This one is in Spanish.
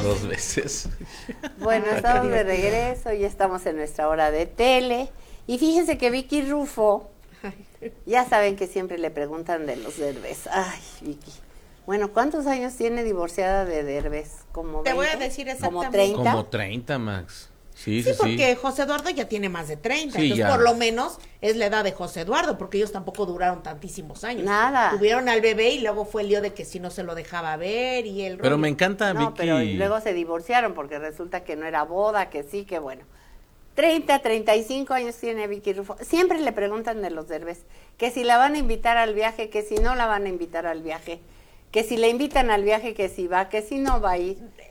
2 veces. Bueno, estamos de regreso, ya estamos en nuestra hora de tele. Y fíjense que Vicky Rufo, ya saben que siempre le preguntan de los Derbez. Ay, Vicky. Bueno, ¿cuántos años tiene divorciada de Derbez? ¿Como 20? Te voy a decir exactamente. ¿Como 30? Como 30, Max. Sí, porque José Eduardo ya tiene más de 30, sí, entonces ya. por lo menos es la edad de José Eduardo, porque ellos tampoco duraron tantísimos años. Nada. Tuvieron al bebé y luego fue el lío de que si no se lo dejaba ver y el Pero rollo. me encanta, No, Vicky. pero luego se divorciaron porque resulta que no era boda, que sí, que bueno. 30, 35 años tiene Vicky Rufo. Siempre le preguntan de los Derbez, que si la van a invitar al viaje, que si no la van a invitar al viaje, que si la invitan al viaje, que si va, que si no va a ir.